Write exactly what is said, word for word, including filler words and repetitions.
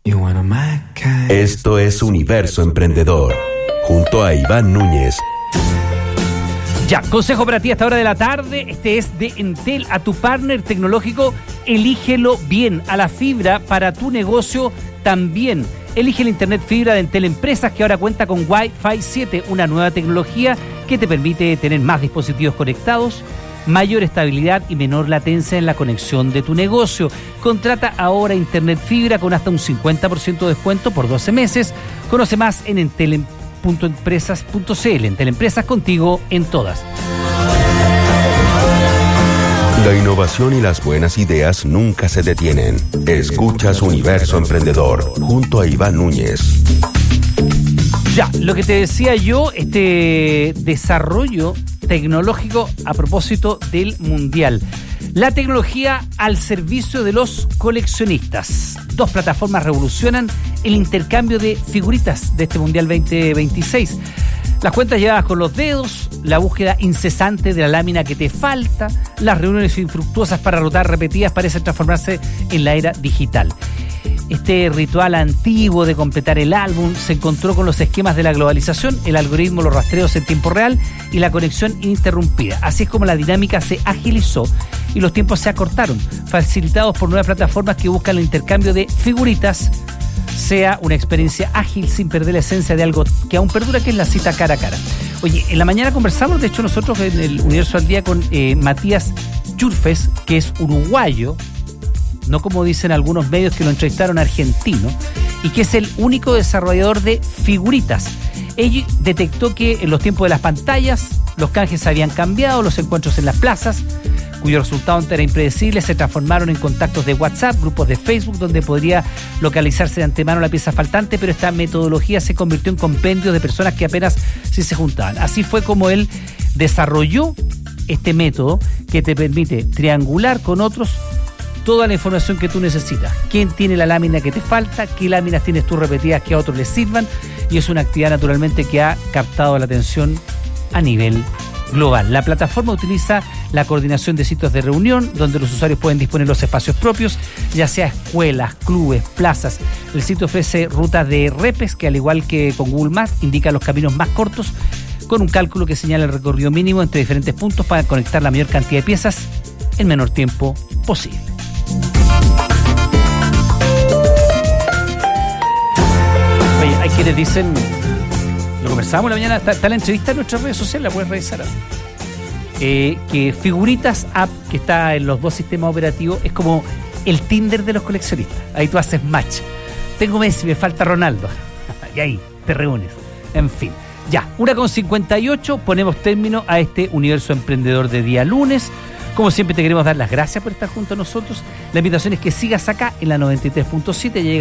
Esto es Universo Emprendedor, junto a Iván Núñez. Ya, consejo para ti a esta hora de la tarde. Este es de Entel. A tu partner tecnológico, elígelo bien. A la fibra para tu negocio también. Elige el Internet Fibra de Entel Empresas, que ahora cuenta con Wi-Fi siete, una nueva tecnología que te permite tener más dispositivos conectados, mayor estabilidad y menor latencia en la conexión de tu negocio. Contrata ahora Internet Fibra con hasta un cincuenta por ciento de descuento por doce meses. Conoce más en entel punto empresas punto c l. Entel Empresas, contigo en todas. La innovación y las buenas ideas nunca se detienen. Escuchas Universo Emprendedor junto a Iván Núñez. Ya, lo que te decía yo, este desarrollo tecnológico a propósito del Mundial. La tecnología al servicio de los coleccionistas. Dos plataformas revolucionan el intercambio de figuritas de este Mundial veinte veintiséis. Las cuentas llevadas con los dedos, la búsqueda incesante de la lámina que te falta, las reuniones infructuosas para rotar repetidas parecen transformarse en la era digital. Este ritual antiguo de completar el álbum se encontró con los esquemas de la globalización, el algoritmo, los rastreos en tiempo real y la conexión ininterrumpida. Así es como la dinámica se agilizó y los tiempos se acortaron, facilitados por nuevas plataformas que buscan el intercambio de figuritas, sea una experiencia ágil sin perder la esencia de algo que aún perdura, que es la cita cara a cara. Oye, en la mañana conversamos, de hecho nosotros en el Universo al Día, con eh, Matías Churfes, que es uruguayo, no como dicen algunos medios que lo entrevistaron, argentino, y que es el único desarrollador de figuritas. Él detectó que en los tiempos de las pantallas los canjes habían cambiado, los encuentros en las plazas, cuyo resultado era impredecible, se transformaron en contactos de WhatsApp, grupos de Facebook, donde podría localizarse de antemano la pieza faltante, pero esta metodología se convirtió en compendio de personas que apenas sí se juntaban. Así fue como él desarrolló este método que te permite triangular con otros toda la información que tú necesitas. ¿Quién tiene la lámina que te falta? ¿Qué láminas tienes tú repetidas que a otros les sirvan? Y es una actividad naturalmente que ha captado la atención a nivel global. La plataforma utiliza la coordinación de sitios de reunión donde los usuarios pueden disponer los espacios propios, ya sea escuelas, clubes, plazas. El sitio ofrece rutas de repes que, al igual que con Google Maps, indica los caminos más cortos con un cálculo que señala el recorrido mínimo entre diferentes puntos para conectar la mayor cantidad de piezas en menor tiempo posible. Oye, hay quienes dicen, lo conversábamos la mañana, está, está la entrevista en nuestras redes sociales, la puedes revisar ahora, eh, que Figuritas App, que está en los dos sistemas operativos, es como el Tinder de los coleccionistas. Ahí tú haces match. Tengo Messi, me falta Ronaldo. Y ahí te reúnes. En fin. Ya, una con cincuenta y ocho, ponemos término a este Universo Emprendedor de día lunes. Como siempre te queremos dar las gracias por estar junto a nosotros. La invitación es que sigas acá en la noventa y tres punto siete.